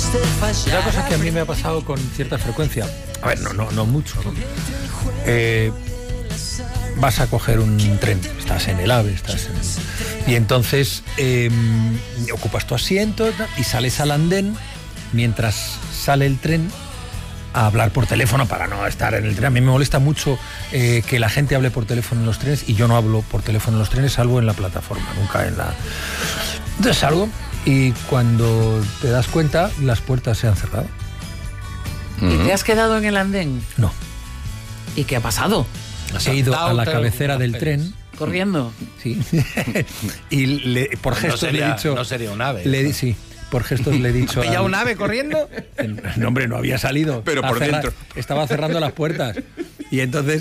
Una cosa que a mí me ha pasado con cierta frecuencia, a ver, no mucho, ¿no? Vas a coger un tren, estás en el AVE, y entonces ocupas tu asiento y sales al andén mientras sale el tren a hablar por teléfono para no estar en el tren. A mí me molesta mucho que la gente hable por teléfono en los trenes, y yo no hablo por teléfono en los trenes, salvo en la plataforma, nunca en la... Entonces salgo y cuando te das cuenta las puertas se han cerrado. ¿Y te has quedado en el andén? No. ¿Y qué ha pasado? He ido a la cabecera del tren. ¿Corriendo? Sí. Y por gestos le he dicho... No sería un ave. Sí, por gestos le he dicho... ¿Pilla un ave corriendo? No, hombre, no había salido. Pero por dentro. Estaba cerrando las puertas. Y entonces...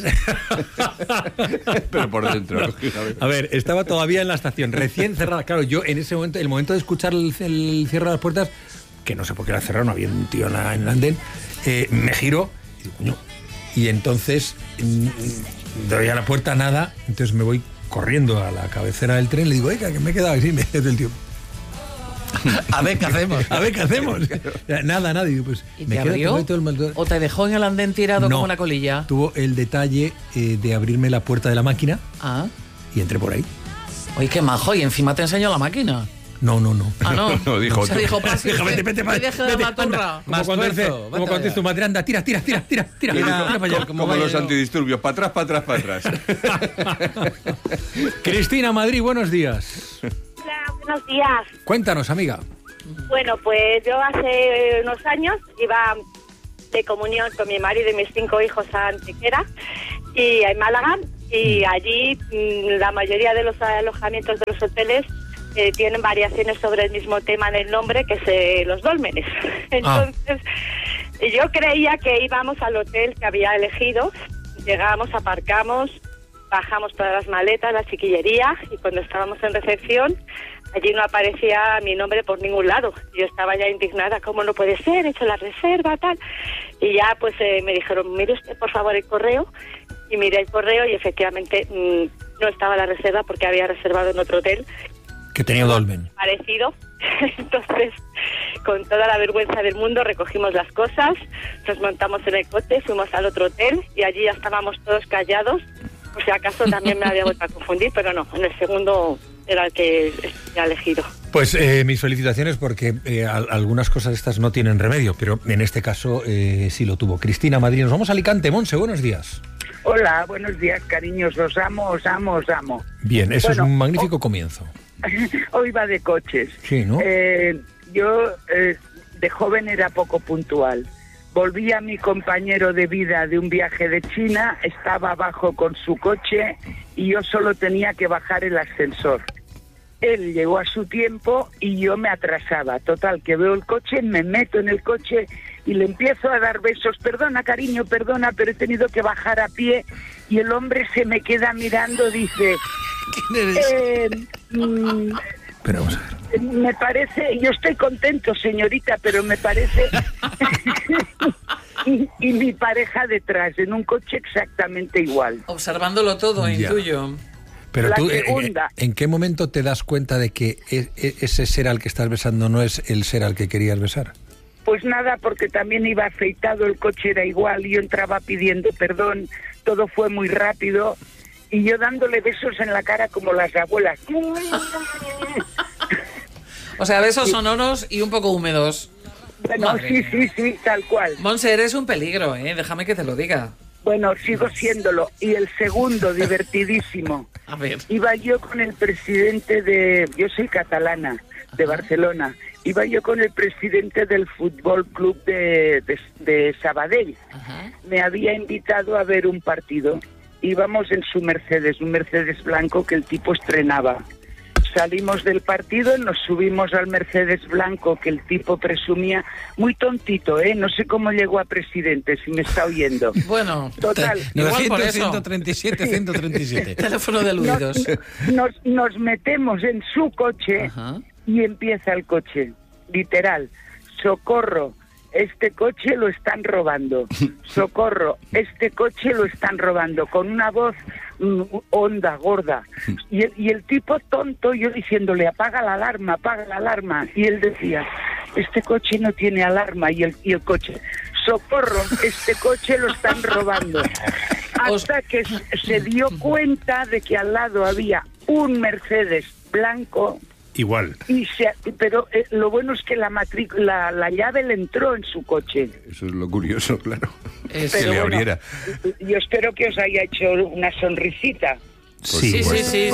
Pero por dentro. A ver, estaba todavía en la estación, recién cerrada. Claro, yo en ese momento, el momento de escuchar el cierre de las puertas, que no sé por qué era cerrado, no había un tío en el andén, me giro y digo, coño. Y entonces doy a la puerta, nada, entonces me voy corriendo a la cabecera del tren, le digo, oiga, que me he quedado así, me dice el tío. A ver qué hacemos. A ver qué hacemos. Nada. Y digo, pues, ¿Y te abrió? ¿O te dejó en el andén tirado como una colilla? Tuvo el detalle de abrirme la puerta de la máquina. Ah. Y entré por ahí. Oye, qué majo, y encima te enseñó la máquina. No. Ah, no. No, dijo. Se dijo, vete, deja de maturra. Como cuando dices tu madre, anda, tira. Como los antidisturbios, para atrás. Cristina Madrid, buenos días. Hola, buenos días. Cuéntanos, amiga. Bueno, pues yo hace unos años iba de comunión con mi marido y mis 5 hijos a Antequera y en Málaga, y allí la mayoría de los alojamientos de los hoteles tienen variaciones sobre el mismo tema en el nombre, que es los dólmenes. Entonces, yo creía que íbamos al hotel que había elegido, llegamos, aparcamos, bajamos todas las maletas, la chiquillería, y cuando estábamos en recepción, allí no aparecía mi nombre por ningún lado. Yo estaba ya indignada, ¿cómo no puede ser? He hecho la reserva, tal. Y ya pues me dijeron, mire usted por favor el correo, y miré el correo y efectivamente no estaba la reserva porque había reservado en otro hotel que tenía dolmen. Parecido. Entonces, con toda la vergüenza del mundo, recogimos las cosas, nos montamos en el coche, fuimos al otro hotel y allí ya estábamos todos callados. Por si acaso también me había vuelto a confundir, pero no, en el segundo era el que he elegido. Pues mis felicitaciones, porque algunas cosas estas no tienen remedio, pero en este caso sí lo tuvo. Cristina Madrid, nos vamos a Alicante. Monse, buenos días. Hola, buenos días, cariños, os amo. Bien, eso es un magnífico comienzo. Hoy va de coches. Sí, ¿no? Yo de joven era poco puntual. Volví a mi compañero de vida de un viaje de China, estaba abajo con su coche y yo solo tenía que bajar el ascensor. Él llegó a su tiempo y yo me atrasaba. Total, que veo el coche, me meto en el coche y le empiezo a dar besos. Perdona, cariño, perdona, pero he tenido que bajar a pie. Y el hombre se me queda mirando, dice... ¿Quién eres? Pero vamos a ver. Me parece, yo estoy contento, señorita, pero me parece... y mi pareja detrás, en un coche exactamente igual. Observándolo todo, intuyo. Pero La tú, segunda. ¿en qué momento te das cuenta de que ese ser al que estás besando no es el ser al que querías besar? Pues nada, porque también iba afeitado, el coche era igual, yo entraba pidiendo perdón, todo fue muy rápido, y yo dándole besos en la cara como las abuelas. O sea, besos sonoros y un poco húmedos. Bueno, sí, tal cual. Monse, eres un peligro, déjame que te lo diga. Bueno, sigo siéndolo. Y el segundo, divertidísimo. A ver. Iba yo con el presidente yo soy catalana, de Barcelona. Iba yo con el presidente del Fútbol Club de Sabadell. Ajá. Me había invitado a ver un partido. Íbamos en su Mercedes, un Mercedes blanco que el tipo estrenaba. Salimos del partido, nos subimos al Mercedes blanco que el tipo presumía, muy tontito, no sé cómo llegó a presidente, si me está oyendo. Bueno, total. 900, 137, 137. Teléfono de aludidos. Nos metemos en su coche. Ajá. Y empieza el coche, literal, socorro, este coche lo están robando, socorro, este coche lo están robando, con una voz honda, gorda, y el tipo tonto, yo diciéndole, apaga la alarma, y él decía, este coche no tiene alarma, y el coche, socorro, este coche lo están robando. Hasta que se dio cuenta de que al lado había un Mercedes blanco. Igual. Pero lo bueno es que la llave le entró en su coche. Eso es lo curioso, claro. Que le abriera. Yo espero que os haya hecho una sonrisita. Sí.